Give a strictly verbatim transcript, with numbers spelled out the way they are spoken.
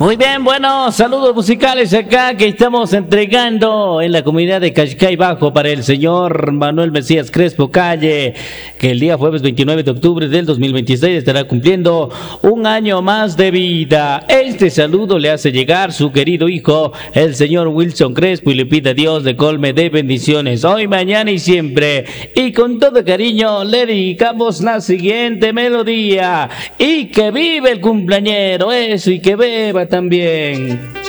Muy bien, bueno, saludos musicales acá que estamos entregando en la comunidad de Cachicay Bajo para el señor Manuel Mesías Crespo Calle, que el día jueves veintinueve de octubre del dos mil veintiséis estará cumpliendo un año más de vida. Este saludo le hace llegar su querido hijo, el señor Wilson Crespo, y le pide a Dios de colme de bendiciones hoy, mañana y siempre. Y con todo cariño le dedicamos la siguiente melodía. Y que vive el cumpleañero, eso, y que beba también.